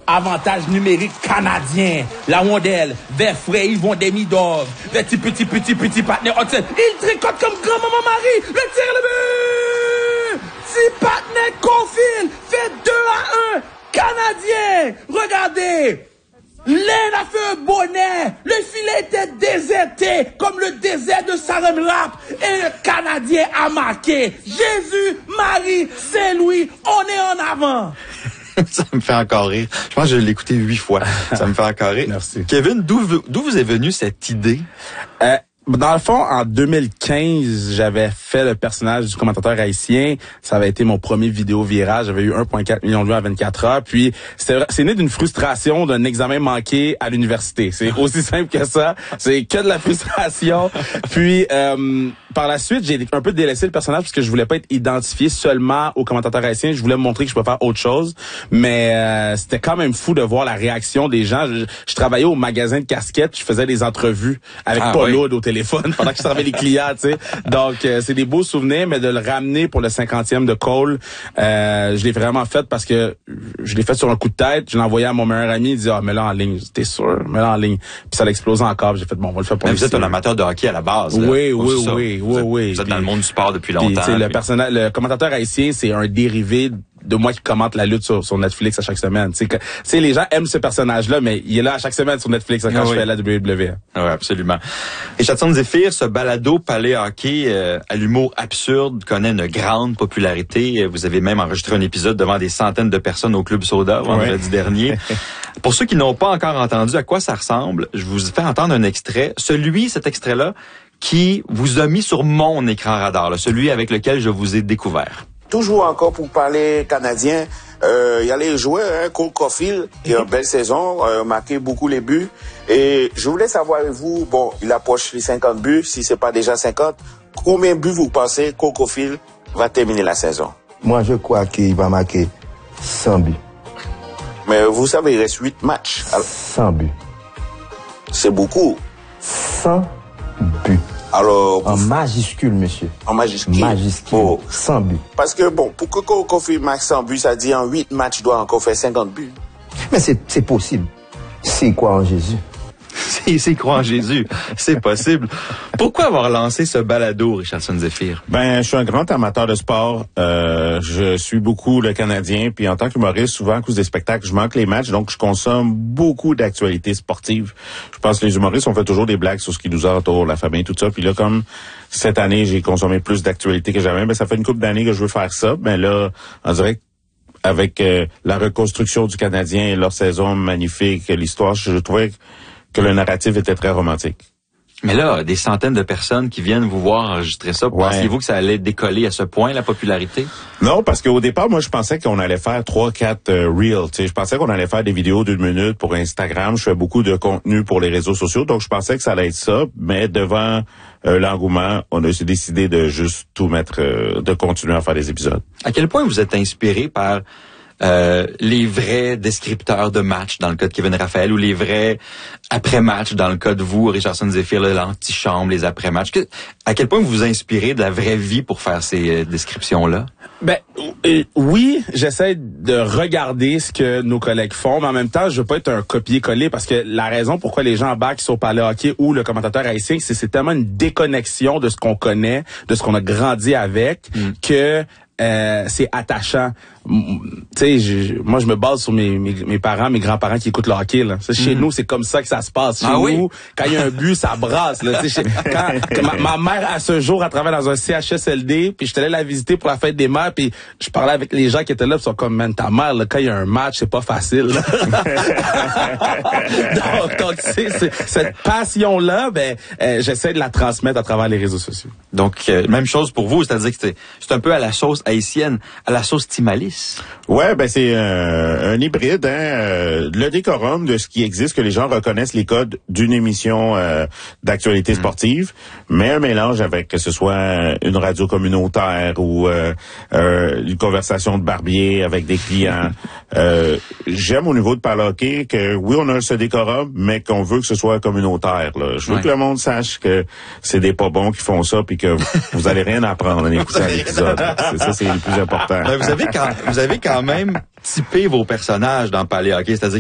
Avantage numérique canadien. La Wondelle, vers Frey, Yvon Demidov, vers petit partenaire. Il tricote comme grand-maman Marie. Le tir, le but! Petit partenaire Caulfield fait 2-1. Canadien! Regardez! L'aine a fait un bonnet. Le filet était déserté comme le désert de Sarenrap. Et le Canadien a marqué. Jésus, Marie, Saint-Louis, on est en avant. Ça me fait encore rire. Je pense que je l'ai écouté 8 fois. Ça me fait encore rire. Merci. Kevin, d'où vous est venue cette idée? Dans le fond, en 2015, j'avais fait le personnage du commentateur haïtien. Ça avait été mon premier vidéo viral. J'avais eu 1,4 million de vues en 24 heures. Puis, c'est né d'une frustration d'un examen manqué à l'université. C'est aussi simple que ça. C'est que de la frustration. Puis, par la suite, j'ai un peu délaissé le personnage parce que je voulais pas être identifié seulement au commentateur haïtien. Je voulais me montrer que je peux faire autre chose. Mais c'était quand même fou de voir la réaction des gens. Je travaillais au magasin de casquettes. Je faisais des entrevues avec Paul Oud au téléphone pendant que je servais les clients, tu sais. Donc, c'est des beaux souvenirs, mais de le ramener pour le 50e de Cole, je l'ai vraiment fait parce que je l'ai fait sur un coup de tête. Je l'ai envoyé à mon meilleur ami. Il dit, mets-le en ligne. T'es sûr? Mets-le en ligne. Puis ça l'a explosé encore. J'ai fait, bon, on va le faire pour lui. Vous êtes un amateur de hockey à la base. Oui. Vous êtes dans le monde du sport depuis longtemps. Puis, le commentateur haïtien, c'est un dérivé de moi qui commente la lutte sur Netflix à chaque semaine. Tu sais, les gens aiment ce personnage-là, mais il est là à chaque semaine sur Netflix quand je fais la WWE. Oui, absolument. Richardson Zephyr, ce balado Palais Hockey à l'humour absurde connaît une grande popularité. Vous avez même enregistré un épisode devant des centaines de personnes au Club Soda vendredi dernier. Pour ceux qui n'ont pas encore entendu à quoi ça ressemble, je vous fais entendre un extrait. Cet extrait-là, qui vous a mis sur mon écran radar, là, celui avec lequel je vous ai découvert. Toujours encore pour parler canadien, il y a les joueurs, Cole Caulfield, qui a une belle saison, marqué beaucoup les buts. Et je voulais savoir, vous, il approche les 50 buts, si c'est pas déjà 50, combien de buts vous pensez Cole Caulfield va terminer la saison? Moi, je crois qu'il va marquer 100 buts. Mais vous savez, il reste 8 matchs. Alors, 100 buts. C'est beaucoup. 100 buts. Alors, en majuscule, monsieur. En majuscule. Majuscule. 100 buts. Parce que pour que Caulfield marque 100 buts, ça dit en 8 matchs, il doit encore faire 50 buts. Mais c'est possible. S'il croit en Jésus. S'il croit en Jésus, c'est possible. Pourquoi avoir lancé ce balado, Richardson Zephyr? Je suis un grand amateur de sport. Je suis beaucoup le Canadien. Puis en tant qu'humoriste, souvent à cause des spectacles, je manque les matchs. Donc, je consomme beaucoup d'actualités sportives. Je pense que les humoristes, on fait toujours des blagues sur ce qui nous entoure, la famille, tout ça. Puis là, comme cette année, j'ai consommé plus d'actualités que jamais, ça fait une couple d'années que je veux faire ça. Mais là, on dirait que avec la reconstruction du Canadien et leur saison magnifique, l'histoire, je trouvais que le narratif était très romantique. Mais là, des centaines de personnes qui viennent vous voir enregistrer ça, pensiez-vous que ça allait décoller à ce point, la popularité? Non, parce qu'au départ, moi, je pensais qu'on allait faire 3-4 reels. Je pensais qu'on allait faire des vidéos d'1 minute pour Instagram. Je fais beaucoup de contenu pour les réseaux sociaux, donc je pensais que ça allait être ça. Mais devant l'engouement, on a décidé de juste tout mettre, de continuer à faire des épisodes. À quel point vous êtes inspiré par les vrais descripteurs de match dans le cas de Kevin Raphaël ou les vrais après-match dans le cas de vous, Richardson Zephyr, l'antichambre, les après-matchs. À quel point vous vous inspirez de la vraie vie pour faire ces descriptions-là? Oui, j'essaie de regarder ce que nos collègues font, mais en même temps, je veux pas être un copier-coller parce que la raison pourquoi les gens embarquent sur Palais Hockey ou le commentateur haïtien, c'est tellement une déconnexion de ce qu'on connaît, de ce qu'on a grandi avec, que c'est attachant. Tu sais, moi je me base sur mes parents, mes grands-parents qui écoutent le hockey là. Chez nous, c'est comme ça que ça se passe. Chez nous, quand il y a un but, ça brasse là. Quand ma mère à ce jour, elle travaille dans un CHSLD, puis j'étais allé la visiter pour la fête des mères, puis je parlais avec les gens qui étaient là, puis ils sont comme man, ta mère là, quand il y a un match, c'est pas facile. donc cette passion là, j'essaie de la transmettre à travers les réseaux sociaux. Donc même chose pour vous, c'est-à-dire que c'est un peu à la sauce haïtienne, à la sauce Timalis. Ouais, c'est un hybride, le décorum de ce qui existe, que les gens reconnaissent les codes d'une émission d'actualité sportive, mais un mélange avec que ce soit une radio communautaire ou une conversation de barbier avec des clients. J'aime au niveau de Palais Hockey que oui, on a ce décorum, mais qu'on veut que ce soit communautaire. Là. Je veux que le monde sache que c'est des pas bons qui font ça, puis que vous allez rien apprendre en écoutant l'épisode. Ça, c'est le plus important. Vous avez quand même typé vos personnages dans Palais Hockey, c'est-à-dire